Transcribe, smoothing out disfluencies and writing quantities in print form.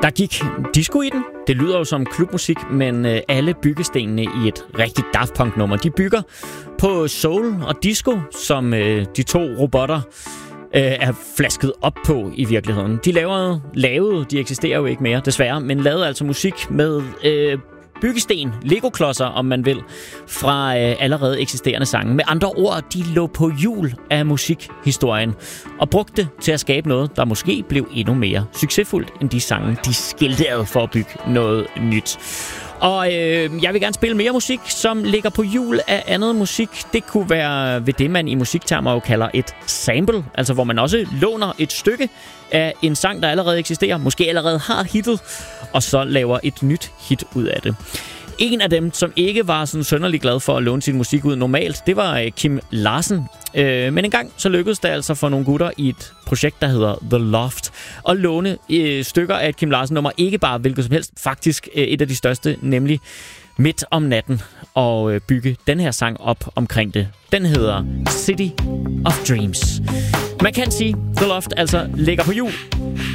Der gik disco i den. Det lyder jo som klubmusik, men alle byggestenene i et rigtigt Daft Punk-nummer, de bygger på soul og disco, som de to robotter er flasket op på i virkeligheden. De eksisterer jo ikke mere, desværre, men lavede altså musik med byggesten, Lego-klodser, om man vil, fra allerede eksisterende sange. Med andre ord, de lå på hjul af musikhistorien og brugte det til at skabe noget, der måske blev endnu mere succesfuldt end de sange, de skiltede for at bygge noget nyt. Og jeg vil gerne spille mere musik, som ligger på hjul af andet musik. Det kunne være ved det, man i musiktermer jo kalder et sample, altså hvor man også låner et stykke af en sang, der allerede eksisterer, måske allerede har hittet, og så laver et nyt hit ud af det. En af dem, som ikke var sådan sønderlig glad for at låne sin musik ud normalt, det var Kim Larsen. Men en gang så lykkedes det altså for nogle gutter i et projekt, der hedder The Loft, at låne stykker af et Kim Larsen-nummer, ikke bare hvilket som helst, faktisk et af de største, nemlig Midt om natten, og bygge den her sang op omkring det. Den hedder City of Dreams. Man kan sige, The Loft altså ligger på hjul